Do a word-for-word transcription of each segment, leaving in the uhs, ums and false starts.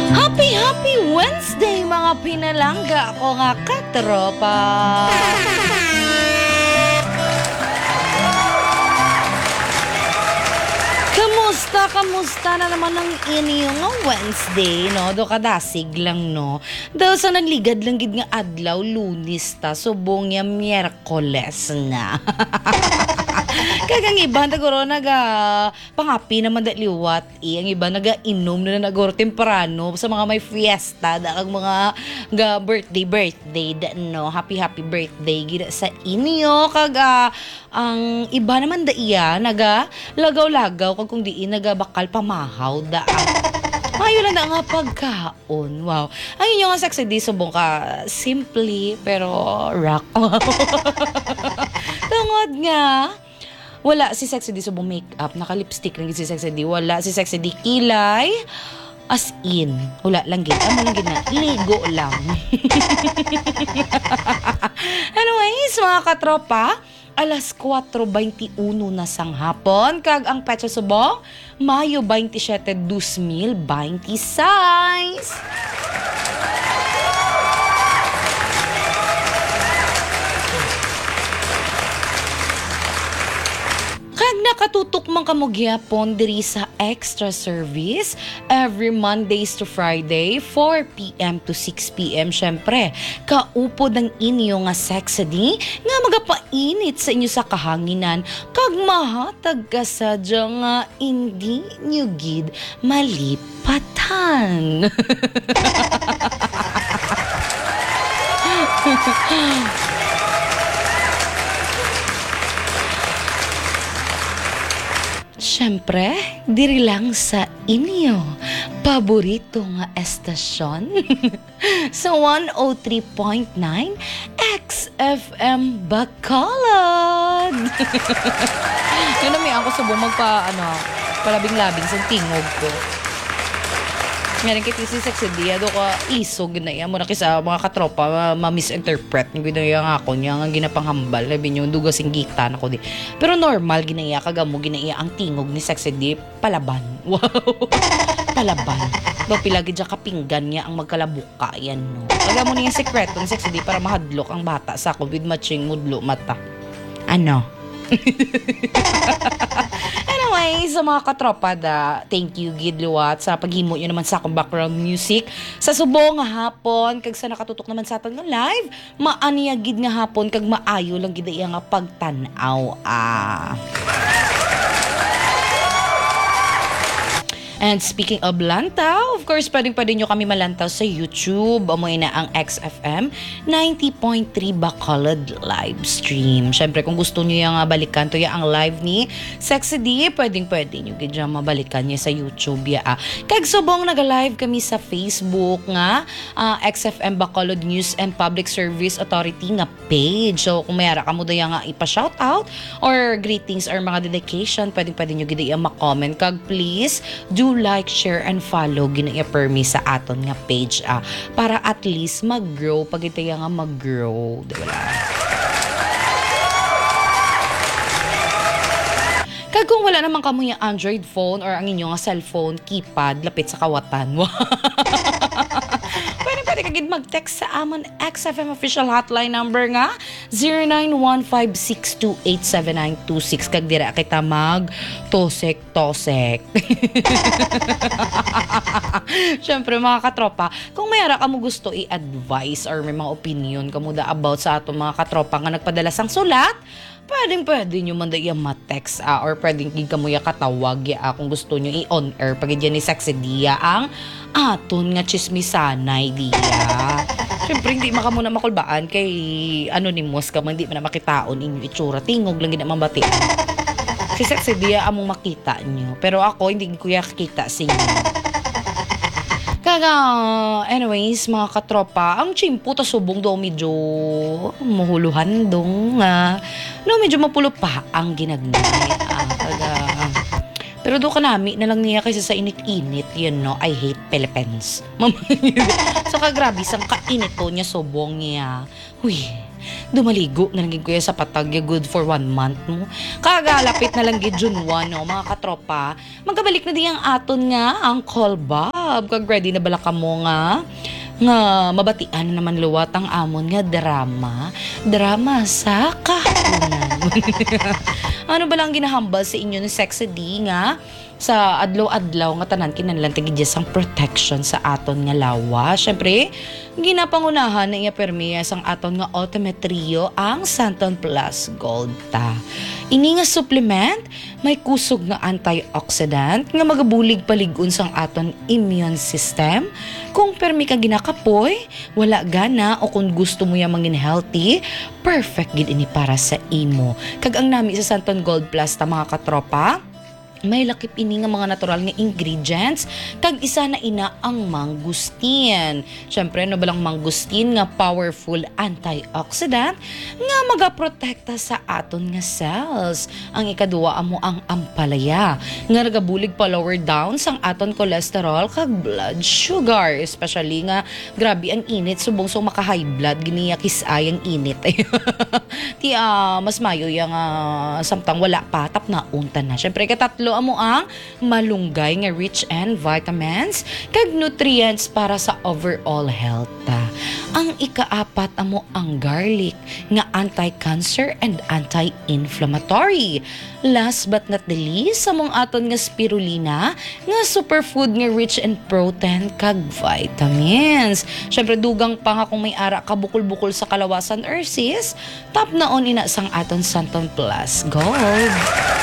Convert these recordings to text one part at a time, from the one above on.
Happy, happy Wednesday mga pinalangga ko nga katropa! Kamusta, kamusta na naman ang inyong Wednesday, no? Do kadasig lang, no? Daw sa nagligad lang gid nga adlaw, lunis ta, subong ya miyerkules na. Kagang iba naguro naga pangapi naman da liwat eh. Ang iba naga inom na naguro temprano sa mga may fiesta da kag mga ga birthday birthday da no. Happy happy birthday gid sa inyo kag ah, ang iba naman da iya naga lagaw-lagaw kag kung diin naga bakal pamahaw da. Ayo lang na nga pagkaon. Wow. Ang inyo nga sexy di subong ka simply pero rock. Tungod nga wala si Sexy D subong makeup, naka-lipstick lang si Sexy D. Wala si Sexy D kilay. As in, wala lang gid. Amo lang gid na ligo lang. Anyways, mga katropa, alas kwatro beintiuno na sang hapon kag ang petsa subong Mayo veintisiete, dos mil veintiséis. Kag nakatutok man kamo gyapon diri sa extra service every Mondays to Friday, four p.m. to six p.m. Syempre, kaupod ang inyo nga sexy nga magapainit sa inyo sa kahanginan kag mahatag ka sadya nga hindi nyo gid malipatan. Siyempre, diri lang sa inyo paborito nga estasyon sa one oh three point nine X F M Bacolod. Yun na may ako sa buong magpa, ano, palabing-labing sa tingog ko. Ngayon kaya si Sexy Dia, do ka isog na yan. Muna kisa mga katropa, ma-misinterpret. Yung ginaya nga ako niya, ang ginapanghambal. Labi niyo, dugasing gita na ko di. Pero normal, ginaya kagamo, ginaya ang tingog ni Sexy Dia, palaban. Wow! Palaban. Do pilagi dyan kapinggan niya ang magkalabuka. Yan, no? Kagamo niya yung sekreto ni Sexy Dia para mahadlok ang bata sa ako with matching mudlo mata. Ano? Anyway, sa mga katropa da, thank you gid liwat sa paghimo nyo naman sa akong background music sa subong nga hapon kag sa nakatutok naman sa aton nga live maaniya gid nga hapon kag maayo lang gid iya nga pagtan-aw ah. And speaking of lantaw, of course, pwedeng-pwede nyo kami malantaw sa YouTube. Amoy na ang X F M ninety point three Bacolod live stream. Siyempre, kung gusto nyo yung uh, balikan to yung ang live ni Sexy D, pwedeng-pwede nyo gid mabalikan niya sa YouTube. Ya, ah. Kag subong nag-live kami sa Facebook nga, uh, X F M Bacolod News and Public Service Authority nga page. So, kung mayara ka mo doon nga ipa-shoutout or greetings or mga dedication, pwedeng-pwede nyo gid yung ma-comment. Kag please, do like, share, and follow gina-permi sa aton nga page ah, para at least mag-grow pag ito nga mag-grow, diba? Kag kung wala naman kamo yung Android phone or ang inyong cellphone keypad lapit sa kawatan, pwede pwede kagid mag-text sa amon X F M official hotline number nga zero nine one five six two eight seven nine two six kag dira kita mag tosek tosek. Syempre mga katropa, kung mayara ka mo gusto i-advise or may mga opinion kamo da about sa ato mga katropa nga nagpadala sang sulat, pwedeng pwede nyo man da iya ma-text ah, or pwedeng gig ka mo ya katawag ya ah, kung gusto nyo i-on air pag ni Sexy Dia ang aton nga chismisanay dia. Siyempre hindi maka muna makulbaan kay anonymous ka man, hindi man na makitaon inyo itsura, tingog lang gid man batian. Si Sexy Dia among makita nyo, pero ako hindi ko ya kita sa inyo. Kaga, anyways, mga katropa, ang chimpo ta subong do medyo mahuluhan dong nga. No, medyo mapulo pa ang ginagnay. Ah, kaga, pero do kanami na lang niya kasi sa init-init, yun no, I hate Philippines. So kagrabe, sang kainit to niya subong niya. Huy, dumaligo na lang gid kuya sa patagya good for one month mo. Kagalapit na lang gid June one no, mga katropa. Magkabalik na di ang aton nga ang call Bob. Kag ready na bala ka mo nga nga mabatian na naman luwat ang amon nga drama. Drama sa kahunan. Ano ba lang ginahambal sa inyo ni Sexy D nga sa adlaw-adlaw nga tanan kinahanglan tigid sang protection sa aton nga lawa. Syempre, ginapangunahan na iya permiya sang aton nga ultimate trio ang Santon Plus Gold ta. Ini nga supplement may kusog nga antioxidant nga magabulig paligun sang aton immune system. Kung permi ka ginakapoy, wala gana o kung gusto mo ya mangin healthy, perfect gid ini para sa imo. Kag ang nami sa Santon Gold Plus ta mga katropa, may lakip ini nga mga natural nga ingredients kag isa na ina ang mangustin. Syempre no balang mangustin nga powerful antioxidant nga magaprotekta sa aton nga cells. Ang ikaduwa amo ang ampalaya nga nagabulig pa lower down sang aton cholesterol kag blood sugar, especially nga grabe ang init subong so maka high blood giniya kisay ang init. Ti uh, mas mayo yang uh, samtang wala pa tap na unta na. Syempre katatlo amo ang malunggay nga rich and vitamins kag nutrients para sa overall health ta. Ang ikaapat amo ang garlic nga anti-cancer and anti-inflammatory. Last but not the least among aton nga spirulina nga superfood nga rich in protein kag vitamins. Syempre dugang pa nga kung may ara ka bukol-bukol sa kalawasan or sis, tap na on ina sang aton Santon Plus Gold.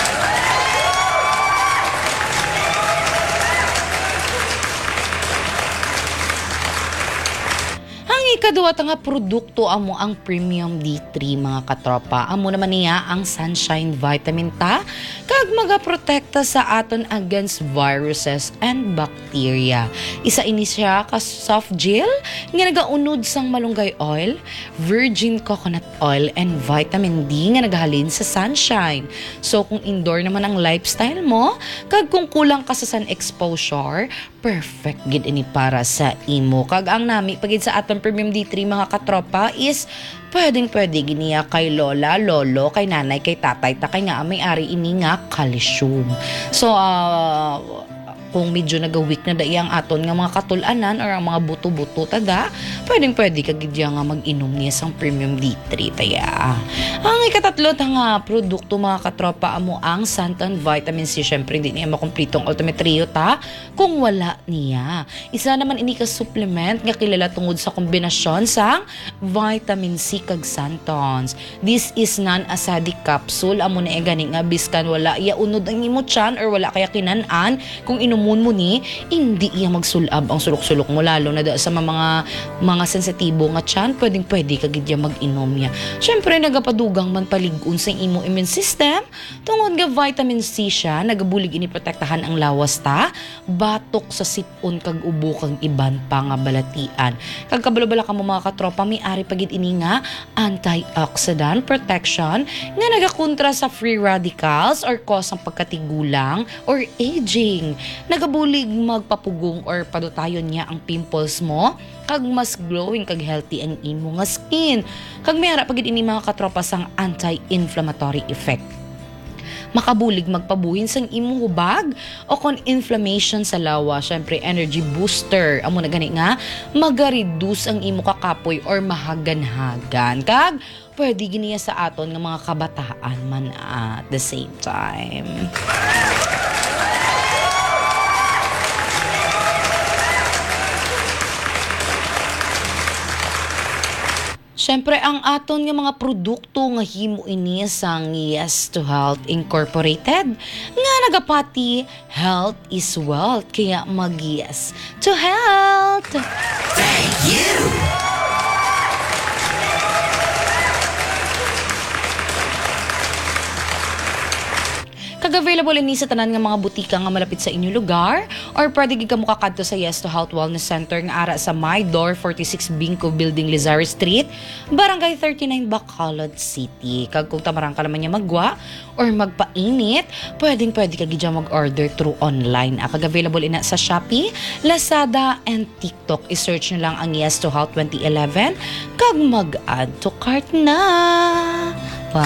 Ikaduwa nga produkto amo ang Premium D three mga katropa. Amo naman niya ang Sunshine Vitamin ta kag magaprotekta sa aton against viruses and bacteria. Isa ini siya ka soft gel nga nagaunod sang malunggay oil, virgin coconut oil and vitamin D nga nagahalin sa sunshine. So kung indoor naman ang lifestyle mo kag kung kulang ka sa sun exposure, perfect gid ini para sa imo. Kag ang nami pagid sa aton Premium D three mga katropa is pwedeng pwede giniya kay lola, lolo, kay nanay, kay tatay, ta kay nga may ari ini nga calcium. So uh, kung medyo nagawik na dai ang aton nga mga katulanan or ang mga buto-buto tada, pwedeng pwede ka gid nga mag-inom niya sang Premium D three taya. Ang ikatatlo ta nga produkto mga katropa amo ang Santon Vitamin C. Syempre hindi niya makumpletong ultimate trio ta kung wala niya. Isa naman ini ka supplement nga kilala tungod sa kombinasyon sang vitamin C kag Santons. This is non-acidic capsule amo na e gani nga biskan wala iya unod ang imo tiyan or wala kaya kinan-an kung inom mo ni, hindi iya magsulab ang sulok-sulok mo lalo na da sa mga mga sensitibo nga tiyan, pwedeng pwede kagid ya mag-inom niya. Syempre nagapadugang man paligun sa imo immune system tungod nga vitamin C siya nagabulig ini protektahan ang lawas ta batok sa sipon kag ubo kag iban pa nga balatian. Kag kabalo-bala ka mo mga katropa may ari pagid ini nga antioxidant protection nga nagakontra sa free radicals or cause ang pagkatigulang or aging. Nagabulig magpapugong or padutayon niya ang pimples mo kag mas glowing kag healthy ang imo nga skin. Kag may ara pagid ini mga katropa sang anti-inflammatory effect. Makabulig magpabuhin sang imong hubag o kon inflammation sa lawa. Syempre energy booster amo na gani nga maga-reduce ang imo kakapoy or mahagan-hagan kag pwede giniya sa aton nga mga kabataan man at the same time. Syempre, ang aton nga mga produkto nga himo ini sang Yes to Health Incorporated nga nagapati health is wealth kaya mag-yes to health. Thank you. Kag Kag available ini sa tanan nga mga butika nga malapit sa inyo lugar or pwede gid ka mo kakadto sa Yes to Health Wellness Center nga ara sa My Door forty-six Binco Building, Lizar Street, Barangay thirty-nine, Bacolod City. Kag kung tamarang ka naman niya magwa or magpainit, pwedeng pwede ka gid mag-order through online. Ah, kag available ina sa Shopee, Lazada, and TikTok. I-search nyo lang ang Yes to Health twenty eleven kag mag-add to cart na. Wow.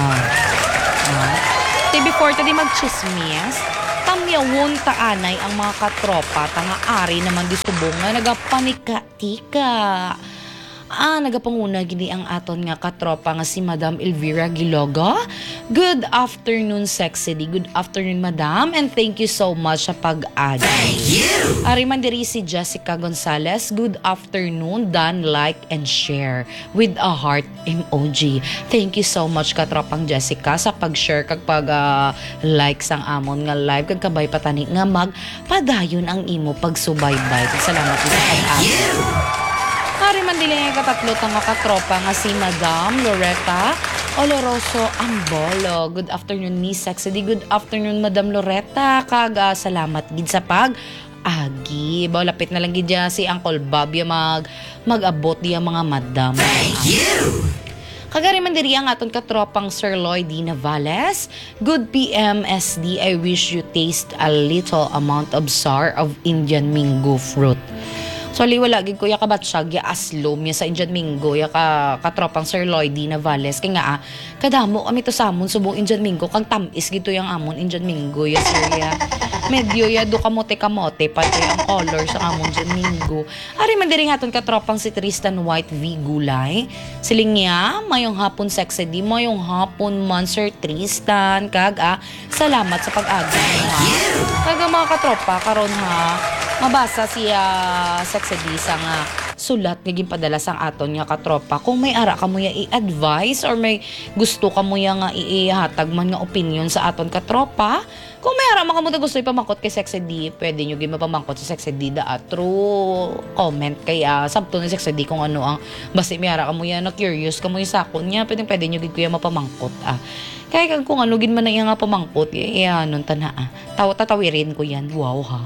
Ah. T V four, tadi mag-chismis. Tamyawon taanay ang mga katropa tanga ari naman di subong nga nagapanika-tika. Ah, nagapanguna gini ang aton nga katropa nga si Madam Elvira Gilogo. Good afternoon, Sexy D. Good afternoon, Madam, and thank you so much sa pag-adi. Thank you! Ari man diri si Jessica Gonzalez. Good afternoon, done, like, and share with a heart emoji. Thank you so much, katropang Jessica, sa pag-share kag pag-like uh, sang amon nga live kag kabay patani nga magpadayon ang imo pagsubaybay. Salamat sa pag-adi. Hari man dili nga katatlo nga katropa nga si Madam Loretta Oloroso Ambolo. Good afternoon, Miss Sexy D. Good afternoon, Madam Loretta. Kag uh, salamat gid sa pag agi. Ba lapit na lang gid si Uncle Bob ya mag mag-abot diya mga madam. Thank you. Kagari man diri ang aton katropang Sir Lloyd D. Navales. Good P M S D. I wish you taste a little amount of sour of Indian mango fruit. So, liwala, gid ko ya kabatsyag, ya aslom, ya sa Indian Mingo, ya ka, katropang Sir Lloyd D. Navales. Kaya nga, ah, kadamo kami to sa amon, subong Indian Mingo, kang tamis gito yung amon Indian Mingo, ya sir, ya. Medyo, ya, do kamote-kamote, pati ang color sa amon Indian Mingo. Ari, mandiring aton katropang si Tristan White V. Gulay. Siling niya, mayong hapon Sexy D, mayong hapon man Sir Tristan, kag, ah, salamat sa pag-aga, ha. Kag, mga katropa, karon ha, mabasa siya Sexy D sa nga sulat nga ginpadala sang aton nga katropa. Kung may ara ka mo ya i-advise or may gusto ka mo ya nga ihatag man nga opinion sa aton katropa, kung may ara man ka mo gusto ipamangkot kay Sexy D, pwede nyo gid mapamangkot sa Sexy D da through comment kaya sabto ni Sexy D kung ano ang basta may ara ka mo ya na curious ka mo yung sakon niya, pwede pwede nyo gid kuya mapamangkot ah. Kaya kung ano gid man na iya nga pamangkot, iya nun tana ah. Taw tatawirin ko yan. Wow ha.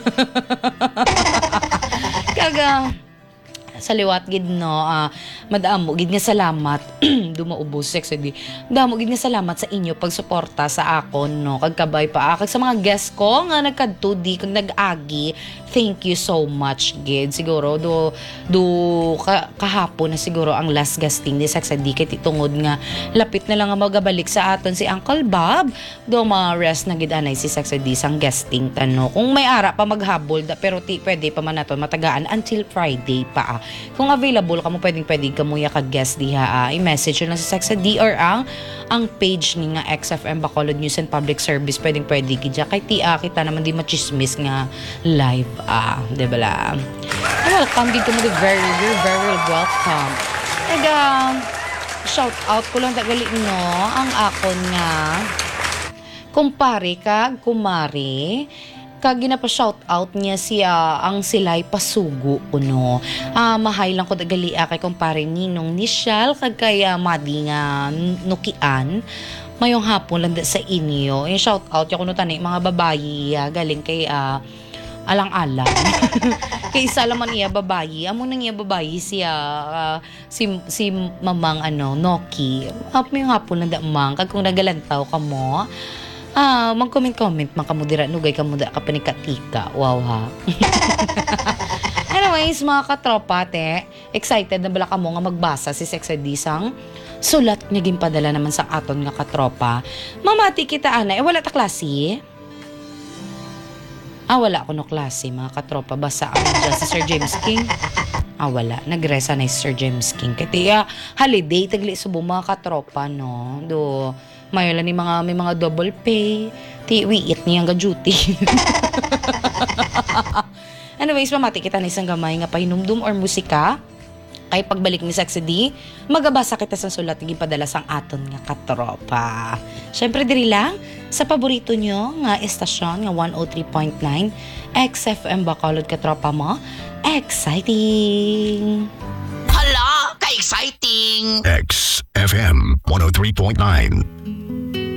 Kaga sa liwat gid no, uh, madamo gid nga salamat dumaubos Sexy D. Damo gid nga salamat sa inyo pagsuporta sa akon no, kag kabay pa kag sa mga guest ko nga nagkadto di kag nag-agi. Thank you so much gid. Siguro do do ka, kahapon na siguro ang last guesting ni Sexy D kay titungod nga lapit na lang nga magabalik sa aton si Uncle Bob. Do ma-rest na gid anay si Sexy D sang guesting tano. Kung may ara pa maghabol da, pero ti pwede pa man naton matagaan until Friday pa. Ah. Kung available ka mo, pwedeng pwedeng ka mo ya kag-guest diha. Ah. I-message lang sa Sexy D or ang ang page ni nga X F M Bacolod News and Public Service. Pwedeng pwede gidya kay ti ah, kita naman di machismis nga live ah, di ba la? Welcome dito mo, very you're very welcome. Ega shout out ko lang tagali no ang akon nga kumpare kag kumare kag ginapa shout out niya siya ang silay pasugo kuno. Ah, mahay lang ko dagali kay kumpare Ninong Nishal kag kay uh, Madi nga Nukian. Mayong hapon lang sa inyo. Yung shout out kuno tani mga babayi uh, galing kay uh, alang-alang. Kay isa laman iya babayi. Amo nang iya babayi siya uh, si si Mamang ano Noki. Mayong hapon lang da mang kag kung nagalantaw ka mo. Ah, mag-comment-comment man kamo dira nugay kamo da ka panikatika. Wow ha. Anyways, mga katropa te, excited na bala kamo nga magbasa si Sexy D sang sulat nga ginpadala naman sa aton nga katropa. Mamati kita ana, eh wala ta klase. Ah, wala ko no klase, mga katropa. Basa ako dyan si Sir James King. Ah, wala. Nagresa na si Sir James King. Kaya, holiday, tagli subo mga katropa, no? Do, mayo lang ni mga, may mga double pay. Ti, wiit niyang ga-duty. Anyways, mamati kita na isang gamay nga pahinumdum or musika. Kay pagbalik ni Sexy D, magabasa kita sa sulat ng ipadala sang aton nga katropa. Syempre diri lang sa paborito nyo nga estasyon nga one oh three point nine X F M Bacolod katropa mo. Exciting! Hala, ka-exciting! X F M one oh three point nine.